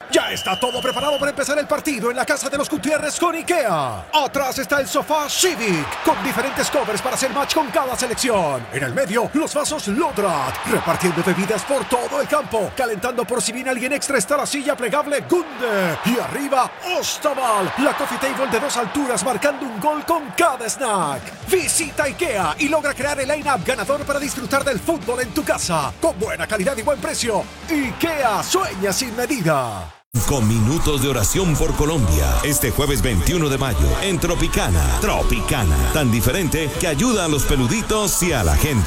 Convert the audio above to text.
Ya está todo preparado para empezar el partido en la casa de los Gutiérrez con IKEA. Atrás está el sofá Civic, con diferentes covers para hacer match con cada selección. En el medio, los vasos Lodrat, repartiendo bebidas por todo el campo. Calentando por si viene alguien extra está la silla plegable Gunde. Y arriba, Ostaval, la coffee table de 2 alturas marcando un gol con cada snack. Visita IKEA y logra crear el line-up ganador para disfrutar del fútbol en tu casa. Con buena calidad y buen precio. IKEA, sueña sin medida. Con minutos de oración por Colombia, este jueves 21 de mayo, en Tropicana. Tropicana, tan diferente que ayuda a los peluditos y a la gente.